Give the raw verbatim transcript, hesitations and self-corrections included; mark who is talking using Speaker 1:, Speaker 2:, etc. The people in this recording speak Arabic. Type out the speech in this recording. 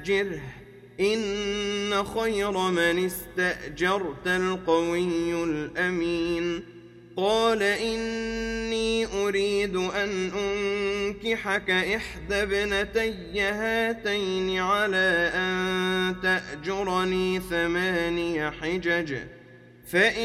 Speaker 1: فاستأجره إن خير من استأجرت القوي الأمين. قال إني أريد أن أنكحك إحدى ابنتي هاتين على أن تأجرني ثماني حجج، فإن